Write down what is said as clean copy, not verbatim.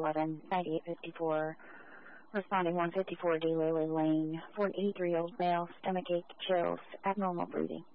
411, 9854. Responding 154 D. Lily Lane, 43-year-old male, stomach ache, chills, abnormal breathing.